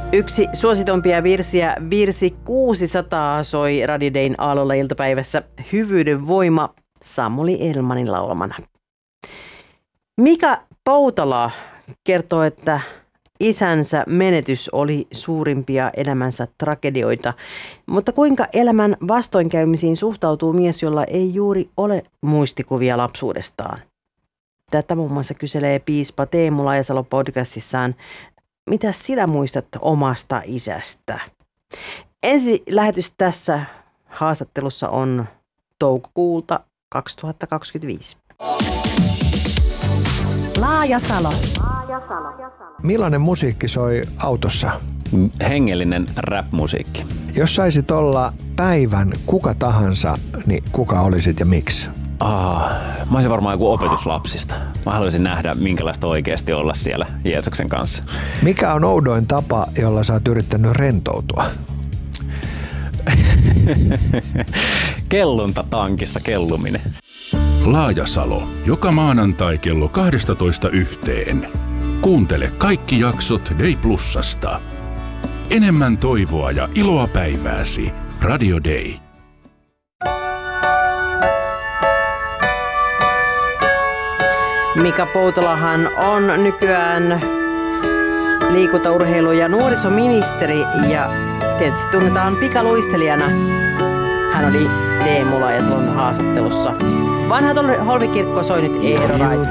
Yksi suositumpia virsiä, virsi 600, soi Radio Dayn aallolla iltapäivässä. Hyvyyden voima, Samuli Elmanin laulamana. Mika Poutola kertoo, että isänsä menetys oli suurimpia elämänsä tragedioita. Mutta kuinka elämän vastoinkäymisiin suhtautuu mies, jolla ei juuri ole muistikuvia lapsuudestaan? Tätä muun muassa kyselee piispa Teemu Laajasalo podcastissaan. Mitä sinä muistat omasta isästä? Ensi lähetys tässä haastattelussa on toukokuulta 2025. Laajasalo. Millainen musiikki soi autossa? Hengellinen rap-musiikki. Jos saisit olla päivän kuka tahansa, niin kuka olisit ja miksi? Mä olisin varmaan joku opetuslapsista. Mä haluaisin nähdä, minkälaista oikeasti olla siellä Jeesuksen kanssa. Mikä on oudoin tapa, jolla sä oot yrittänyt rentoutua? Kellunta tankissa kelluminen. Laajasalo. Joka maanantai kello 12:00. Kuuntele kaikki jaksot Day Plusasta. Enemmän toivoa ja iloa päivääsi. Radio Day. Mika Poutolahan on nykyään liikuntaurheilu- ja nuorisoministeri ja tietysti tunnetaan pikaluistelijana. Hän oli Teemu Laajasalon haastattelussa. Vanha Holvikirkko soi nyt Eero Raita.